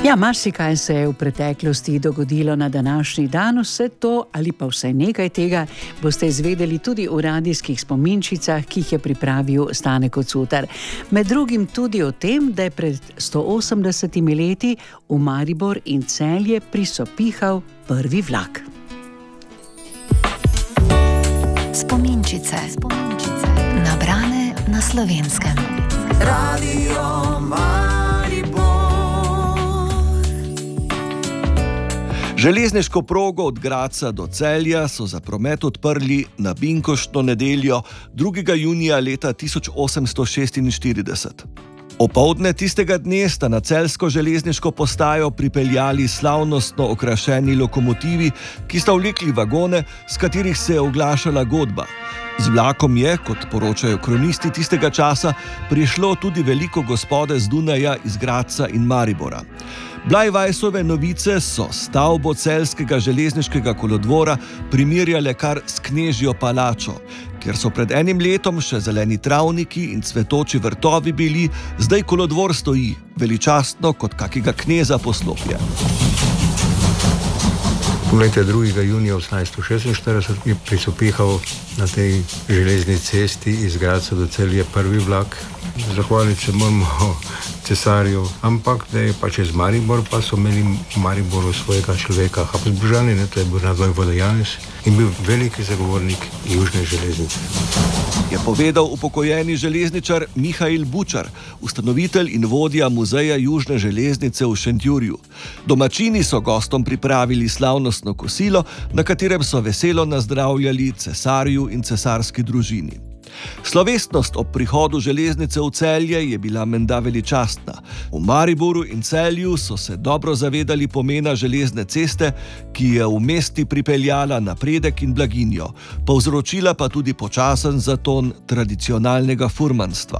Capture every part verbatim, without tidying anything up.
Ja, marsikaj se je v preteklosti dogodilo na današnji dan, vse to ali pa vsaj nekaj tega boste izvedeli tudi v radijskih spominčicah, ki jih je pripravil Stane Kocutar. Med drugim tudi o tem, da je pred sto osemdesetimi leti v Maribor in Celje prisopihal prvi vlak. Spominčice, spominčice, nabrane na Slovenskem. Radio Maribor. Železniško progo od Gradca do Celja so za promet odprli na binkoštno nedeljo drugega junija leta tisoč osemsto šestinštirideset. Opoldne tistega dne sta na celjsko železniško postajo pripeljali slavnostno okrašeni lokomotivi, ki sta vlekli vagone, s katerih se je oglašala godba. Z vlakom je, kot poročajo kronisti tistega časa, prišlo tudi veliko gospode z Dunaja, iz Gradca in Maribora. Blajvajsove novice so stavbo celjskega železniškega kolodvora primerjale kar s knežjo palačo, kjer so pred enim letom še zeleni travniki in cvetoči vrtovi bili, zdaj kolodvor stoji, veličastno kot kakega kneza poslopje. Poglejte, drugega junija osemnajststo šestinštirideset je prisopihal na tej železni cesti iz Gradca do Celje prvi vlak. Zahvaliti se moramo cesarju, ampak da je pač iz Maribor, pa so imeli v Mariboru svojega človeka Habsburžani, to je bil nadvojvoda Janez in bil veliki zagovornik južne železnice. Je povedal upokojeni železničar Mihail Bučar, ustanovitelj in vodja muzeja južne železnice v Šentjurju. Domačini so gostom pripravili slavnostno kosilo, na katerem so veselo nazdravljali cesarju in cesarski družini. Slovesnost ob prihodu železnice v Celje je bila menda veličastna. V Mariboru in Celju so se dobro zavedali pomena železne ceste, ki je v mesti pripeljala napredek in blaginjo, povzročila pa tudi počasen zaton tradicionalnega furmanstva.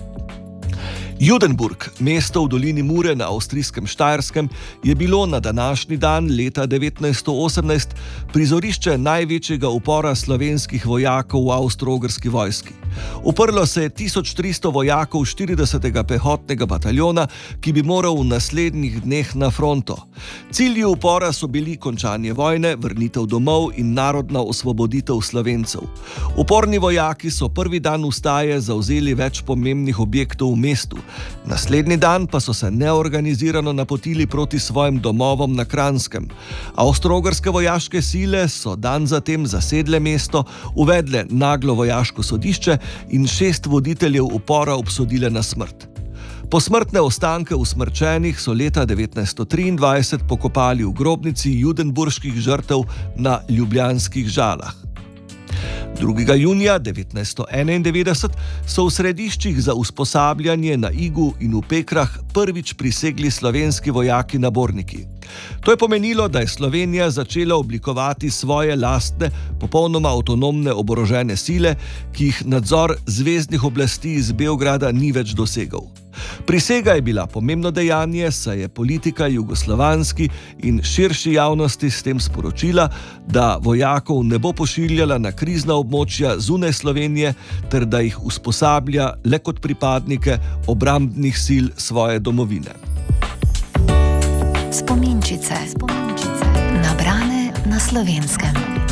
Judenburg, mesto v dolini Mure na avstrijskem Štajerskem, je bilo na današnji dan leta devetnajststo osemnajst prizorišče največjega upora slovenskih vojakov v avstro-ogrski vojski. Uprlo se je tisoč tristo vojakov štiridesetega pehotnega bataljona, ki bi moral v naslednjih dneh na fronto. Cilji upora so bili končanje vojne, vrnitev domov in narodna osvoboditev Slovencev. Uporni vojaki so prvi dan vstaje zavzeli več pomembnih objektov v mestu. Naslednji dan pa so se neorganizirano napotili proti svojim domovom na Kranjskem. Avstro-ogrske vojaške sile so dan zatem zasedle mesto, uvedle naglo vojaško sodišče in šest voditeljev upora obsodile na smrt. Posmrtne ostanke usmrčenih so leta devetnajststo triindvajset pokopali v grobnici judenburških žrtev na ljubljanskih Žalah. drugega junija devetnajststo enaindevetdeset so v središčih za usposabljanje na Igu in v Pekrah prvič prisegli slovenski vojaki naborniki. To je pomenilo, da je Slovenija začela oblikovati svoje lastne, popolnoma avtonomne oborožene sile, ki jih nadzor zveznih oblasti iz Beograda ni več dosegal. Prisega je bila pomembno dejanje, saj je politika jugoslovanski in širši javnosti s tem sporočila, da vojakov ne bo pošiljala na krizna območja zunaj Slovenije ter da jih usposablja le kot pripadnike obrambnih sil svoje domovine. Spominčice, spominčice, nabrane na Slovenskem.